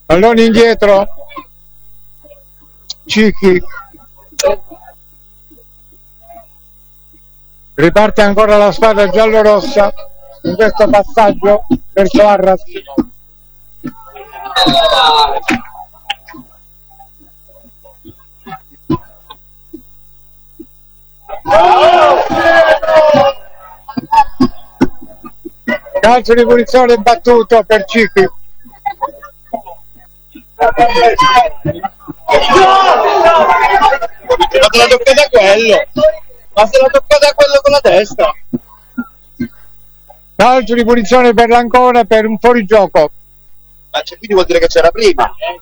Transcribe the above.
Pallone indietro, Cicchi, riparte ancora la squadra giallorossa in questo passaggio verso Arras. Calcio di punizione battuto per Cicchi. Ma te la toccata quello, ma se la toccata quello con la testa. Calcio di punizione per l'Ancona per un fuorigioco. Ma quindi vuol dire che c'era prima.